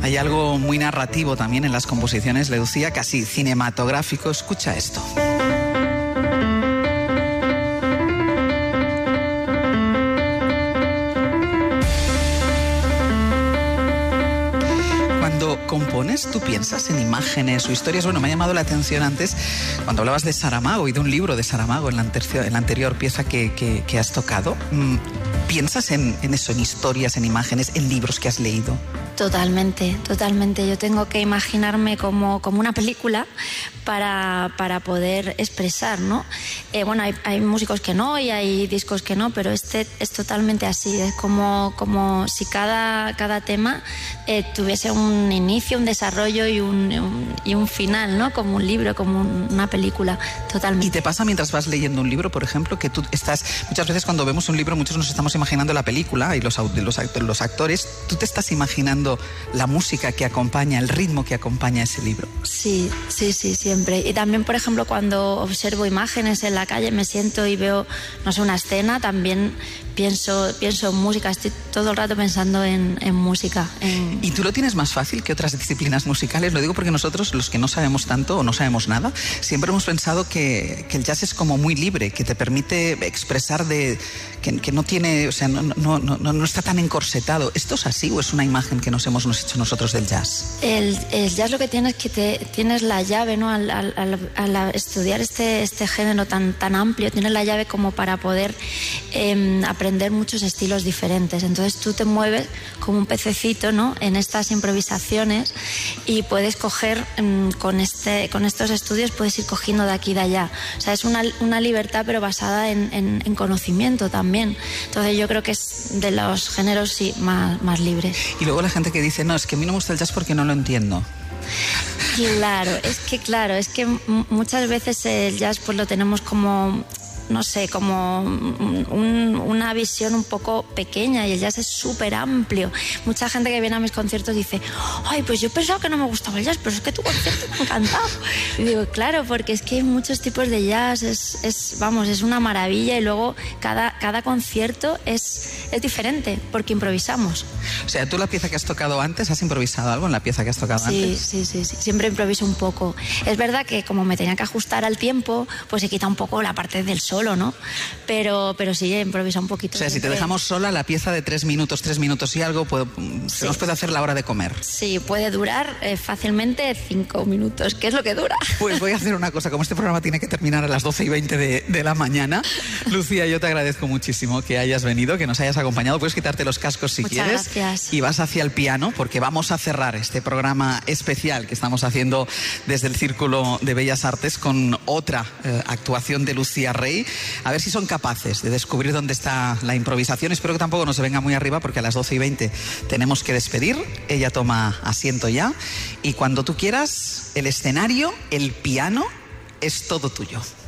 Hay algo muy narrativo también en las composiciones, Lucía, casi cinematográfico. Escucha esto. Compones, tú piensas en imágenes o historias. Bueno, me ha llamado la atención antes cuando hablabas de Saramago y de un libro de Saramago en la anterior pieza que has tocado. ¿Piensas en eso, en historias, en imágenes, en libros que has leído? Totalmente, totalmente. Yo tengo que imaginarme como una película para poder expresar, ¿no? Bueno, hay músicos que no y hay discos que no, pero este es totalmente así. Es como si cada tema tuviese un inicio, un desarrollo y un final, ¿no? Como un libro, como una película, totalmente. ¿Y te pasa mientras vas leyendo un libro, por ejemplo, que tú estás... Muchas veces cuando vemos un libro, muchos nos estamos imaginando la película y los actores, tú te estás imaginando la música que acompaña, el ritmo que acompaña ese libro? Sí, siempre. Y también, por ejemplo, cuando observo imágenes en la calle, me siento y veo, no sé, una escena, también pienso en música, estoy todo el rato pensando en música. ¿Y tú lo tienes más fácil que otras disciplinas musicales? Lo digo porque nosotros, los que no sabemos tanto o no sabemos nada, siempre hemos pensado que el jazz es como muy libre, que te permite expresar que no tiene, o sea, no está tan encorsetado. ¿Esto es así o es una imagen que nos hemos hecho nosotros del jazz? El jazz lo que tiene es que tienes la llave, ¿no? Al estudiar este género tan amplio, tienes la llave como para poder aprender muchos estilos diferentes. Entonces tú te mueves como un pececito, ¿no? En estas improvisaciones y puedes coger con estos estudios, puedes ir cogiendo de aquí y de allá. O sea, es una libertad pero basada en conocimiento también. Entonces yo creo que es de los géneros sí más libres. Y luego la gente que dice, no, es que a mí no me gusta el jazz porque no lo entiendo. Claro, es que muchas veces el jazz pues lo tenemos como... no sé, como una visión un poco pequeña y el jazz es súper amplio. Mucha gente que viene a mis conciertos dice, ay, pues yo pensaba que no me gustaba el jazz, pero es que tu concierto me ha encantado. Y digo, claro, porque es que hay muchos tipos de jazz, es una maravilla y luego cada concierto es diferente porque improvisamos. O sea, tú la pieza que has tocado antes, ¿has improvisado algo en la pieza que has tocado antes? Sí, siempre improviso un poco. Es verdad que como me tenía que ajustar al tiempo, pues se quita un poco la parte del solo, ¿no? Pero sí, improvisa un poquito. O sea, si te dejamos sola, la pieza de 3 minutos y algo, se nos puede hacer la hora de comer. Sí, puede durar fácilmente 5 minutos, que es lo que dura. Pues voy a hacer una cosa, como este programa tiene que terminar a las 12:20 de la mañana, Lucía, yo te agradezco muchísimo que hayas venido, que nos hayas acompañado. Puedes quitarte los cascos si Muchas quieres. Gracias. Y vas hacia el piano, porque vamos a cerrar este programa especial que estamos haciendo desde el Círculo de Bellas Artes con otra actuación de Lucía Rey. A ver si son capaces de descubrir dónde está la improvisación. Espero que tampoco nos se venga muy arriba porque a las 12:20 tenemos que despedir. Ella toma asiento ya. Y cuando tú quieras, el escenario, el piano, es todo tuyo.